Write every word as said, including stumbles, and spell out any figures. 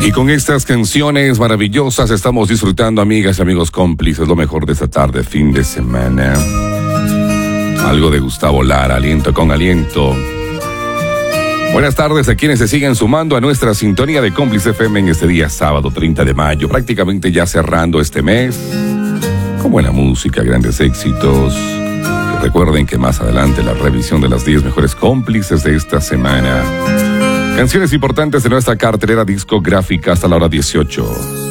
Y con estas canciones maravillosas estamos disfrutando, amigas y amigos cómplices, lo mejor de esta tarde, fin de semana. Algo de Gustavo Lara, aliento con aliento. Buenas tardes a quienes se siguen sumando a nuestra sintonía de Cómplice F M en este día sábado treinta de mayo, prácticamente ya cerrando este mes, con buena música, grandes éxitos. Y recuerden que más adelante la revisión de las diez mejores cómplices de esta semana. Canciones importantes de nuestra cartelera discográfica hasta la hora dieciocho.